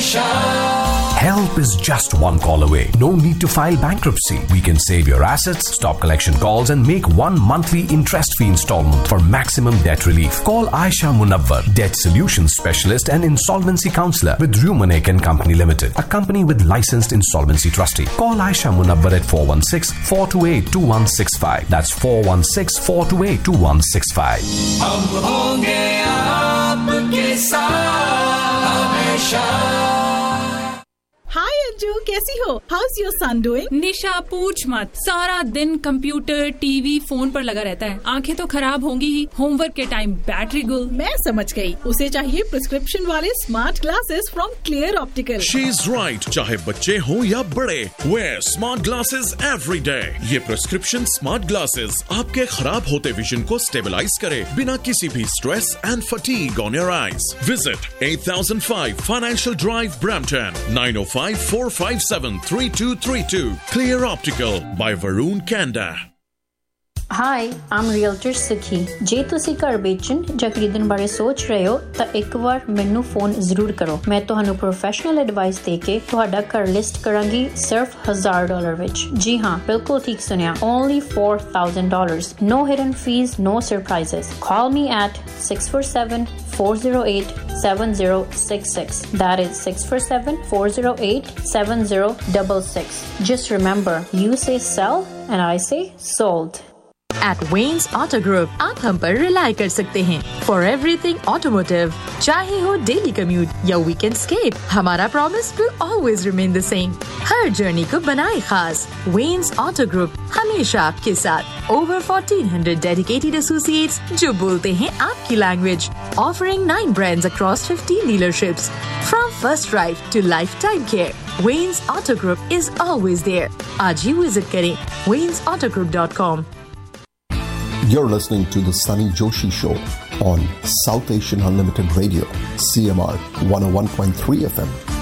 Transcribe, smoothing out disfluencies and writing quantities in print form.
Help is just one call away. No need to file bankruptcy. We can save your assets, stop collection calls and make one monthly interest-free installment for maximum debt relief. Call Aisha Munawwar, Debt Solutions Specialist and Insolvency Counselor with Rumanek & Company Limited, a company with licensed insolvency trustee. Call Aisha Munawwar at 416-428-2165. That's 416-428-2165. हम होंगे आपके साथ हमेशा। हाय अंजू, कैसी हो? House your son doing? निशा पूछ मत, सारा दिन कंप्यूटर टीवी फोन पर लगा रहता है, आंखें तो खराब होंगी ही, होमवर्क के टाइम बैटरी गुल। मैं समझ गई, उसे चाहिए प्रिस्क्रिप्शन वाले smart glasses from clear optical. She is right, चाहे बच्चे हो या बड़े, where smart glasses every day. ये प्रिस्क्रिप्शन स्मार्ट ग्लासेस आपके खराब होते विजन को स्टेबलाइज करे बिना किसी भी stress and fatigue on your eyes. Visit 8005 Financial Drive, Brampton, 9054573232. Clear Optical by Varun Kanda. Hi, I'm Realtor Sukhi. ਜੇ ਤੁਸੀਂ ਘਰ ਵੇਚਣ ਜਾਂ ਖਰੀਦਣ ਬਾਰੇ ਸੋਚ ਰਹੇ ਹੋ ਤਾਂ ਇੱਕ ਵਾਰ ਮੈਨੂੰ ਫੋਨ ਜ਼ਰੂਰ ਕਰੋ। ਮੈਂ ਤੁਹਾਨੂੰ ਪ੍ਰੋਫੈਸ਼ਨਲ ਐਡਵਾਈਸ ਦੇ ਕੇ ਤੁਹਾਡਾ ਘਰ ਲਿਸਟ ਕਰਾਂਗੀ ਸਿਰਫ $1000 ਵਿੱਚ। ਜੀ ਹਾਂ, ਬਿਲਕੁਲ ਠੀਕ ਸੁਣਿਆ, only $4,000. No hidden fees, no surprises. Call me at 647-408-7066. That is 647-408-7066. Just remember, you say sell and I say sold. At Wayne's Auto Group, आप हम पर रिलाई कर सकते हैं for everything automotive. चाहे हो daily commute या weekend escape, हमारा promise will always remain the same. Her journey को बनाए खास. Wayne's Auto Group हमेशा आपके साथ. Over 1400 dedicated associates जो बोलते हैं आपकी language. Offering 9 brands across 15 dealerships. From first drive to lifetime care, Wayne's Auto Group is always there. आज ही visit करें waynesautogroup.com. You're listening to the Sunny Joshi Show on South Asian Unlimited Radio, CMR 101.3 FM.